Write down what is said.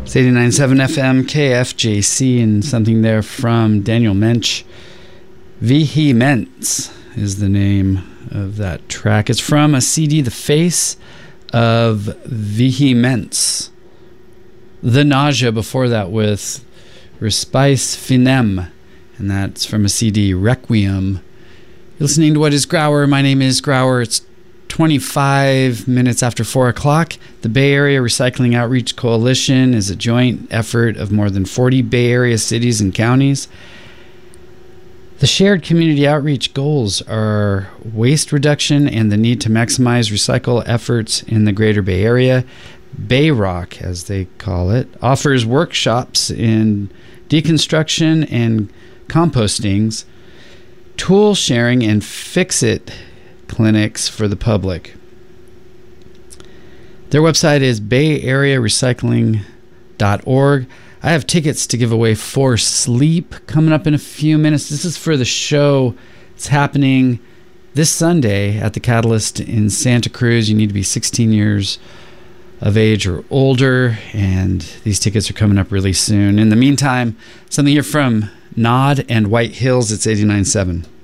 It's 89.7 FM KFJC, and something there from Daniel Mensch. Vehemence is the name of that track. It's from a CD, The Face of Vehemence. The Nausea before that with Respice Finem, and that's from a CD, Requiem. You're listening to What is Grauer? My name is Grauer. It's 25 minutes after 4 o'clock. The Bay Area Recycling Outreach Coalition is a joint effort of more than 40 Bay Area cities and counties. The shared community outreach goals are waste reduction and the need to maximize recycle efforts in the greater Bay Area. Bayrock, as they call it, offers workshops in deconstruction and compostings, tool sharing, and fix-it clinics for the public. Their website is bayarearecycling.org. I have tickets to give away for Sleep coming up in a few minutes. This is for the show. It's happening this Sunday at the Catalyst in Santa Cruz. You need to be 16 years of age or older, and these tickets are coming up really soon. In the meantime, something here from Nod and White Hills. It's 89.7.